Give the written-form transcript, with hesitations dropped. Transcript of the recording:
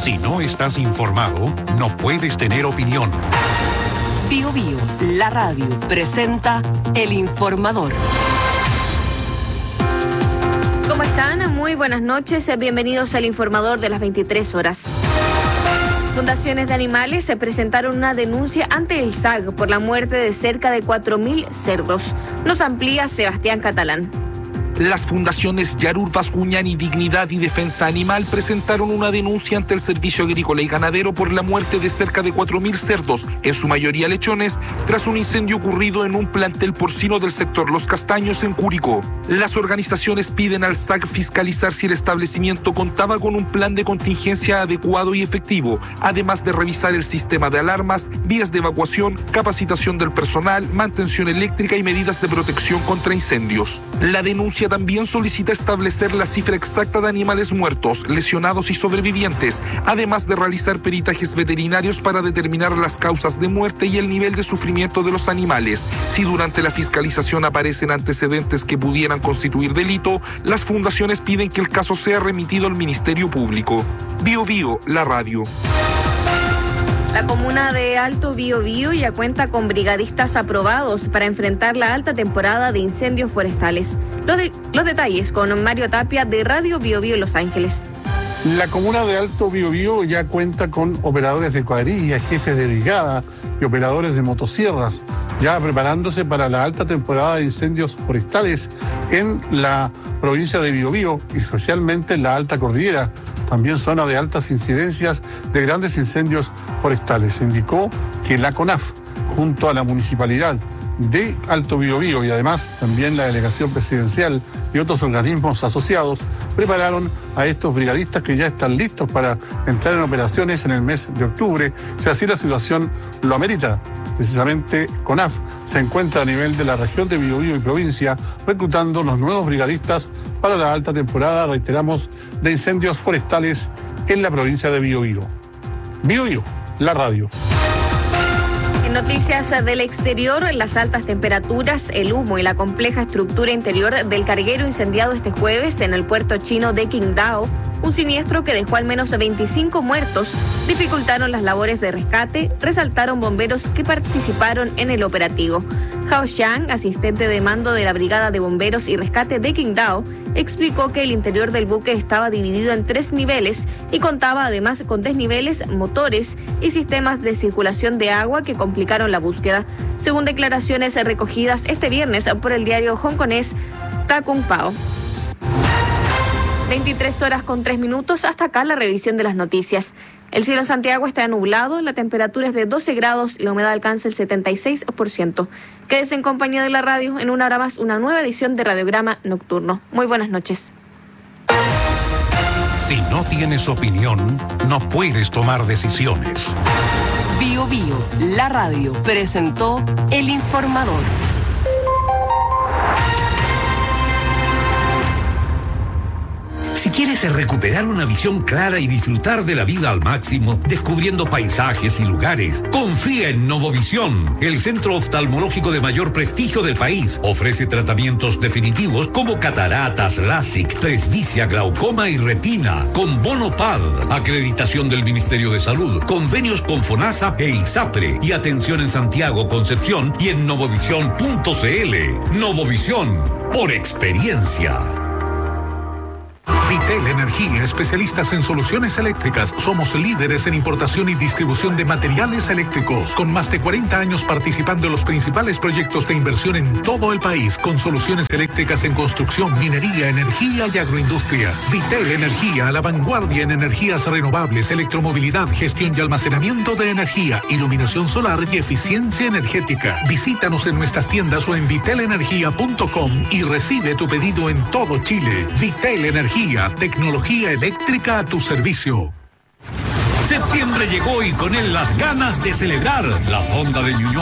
Si no estás informado, no puedes tener opinión. Bío Bío, la radio, presenta El Informador. ¿Cómo están? Muy buenas noches. Bienvenidos al Informador de las 23 horas. Fundaciones de animales se presentaron una denuncia ante el SAG por la muerte de cerca de 4.000 cerdos. Nos amplía Sebastián Catalán. Las fundaciones Yarur Bascuñán y Dignidad y Defensa Animal presentaron una denuncia ante el Servicio Agrícola y Ganadero por la muerte de cerca de 4.000 cerdos, en su mayoría lechones, tras un incendio ocurrido en un plantel porcino del sector Los Castaños en Curicó. Las organizaciones piden al SAC fiscalizar si el establecimiento contaba con un plan de contingencia adecuado y efectivo, además de revisar el sistema de alarmas, vías de evacuación, capacitación del personal, mantención eléctrica y medidas de protección contra incendios. La denuncia también solicita establecer la cifra exacta de animales muertos, lesionados y sobrevivientes, además de realizar peritajes veterinarios para determinar las causas de muerte y el nivel de sufrimiento de los animales. Si durante la fiscalización aparecen antecedentes que pudieran constituir delito, las fundaciones piden que el caso sea remitido al Ministerio Público. Bío Bío, la radio. La comuna de Alto Biobío ya cuenta con brigadistas aprobados para enfrentar la alta temporada de incendios forestales. Los detalles con Mario Tapia de Radio Biobío Los Ángeles. La comuna de Alto Biobío ya cuenta con operadores de cuadrilla, jefes de brigada y operadores de motosierras, ya preparándose para la alta temporada de incendios forestales en la provincia de Biobío y especialmente en la Alta Cordillera, también zona de altas incidencias de grandes incendios forestales. Se indicó que la CONAF, junto a la Municipalidad de Alto Biobío y además también la Delegación Presidencial y otros organismos asociados, prepararon a estos brigadistas que ya están listos para entrar en operaciones en el mes de octubre, si así la situación lo amerita. Precisamente CONAF se encuentra a nivel de la región de Biobío y provincia reclutando los nuevos brigadistas para la alta temporada, reiteramos, de incendios forestales en la provincia de Biobío. Biobío, la radio. En noticias del exterior, las altas temperaturas, el humo y la compleja estructura interior del carguero incendiado este jueves en el puerto chino de Qingdao, un siniestro que dejó al menos 25 muertos, dificultaron las labores de rescate, resaltaron bomberos que participaron en el operativo. Hao Xiang, asistente de mando de la Brigada de Bomberos y Rescate de Qingdao, explicó que el interior del buque estaba dividido en 3 niveles y contaba además con desniveles, motores y sistemas de circulación de agua que complicaron la búsqueda, según declaraciones recogidas este viernes por el diario hongkonés Ta Kung Pao. 23 horas con 3 minutos, hasta acá la revisión de las noticias. El cielo en Santiago está nublado, la temperatura es de 12 grados y la humedad alcanza el 76%. Quédese en compañía de la radio, en una hora más, una nueva edición de Radiograma Nocturno. Muy buenas noches. Si no tienes opinión, no puedes tomar decisiones. Bío Bío, la radio, presentó El Informador. Si quieres recuperar una visión clara y disfrutar de la vida al máximo, descubriendo paisajes y lugares, confía en Novovisión, el centro oftalmológico de mayor prestigio del país. Ofrece tratamientos definitivos como cataratas, LASIK, presbicia, glaucoma y retina, con bono PAD, acreditación del Ministerio de Salud, convenios con FONASA e ISAPRE, y atención en Santiago, Concepción y en novovisión.cl. Novovisión, por experiencia. Vitel Energía, especialistas en soluciones eléctricas. Somos líderes en importación y distribución de materiales eléctricos, con más de 40 años participando en los principales proyectos de inversión en todo el país, con soluciones eléctricas en construcción, minería, energía y agroindustria. Vitel Energía, a la vanguardia en energías renovables, electromovilidad, gestión y almacenamiento de energía, iluminación solar y eficiencia energética. Visítanos en nuestras tiendas o en vitelenergia.com y recibe tu pedido en todo Chile. Vitel Energía, tecnología eléctrica a tu servicio. Septiembre llegó y con él las ganas de celebrar. La Fonda de Ñuñoa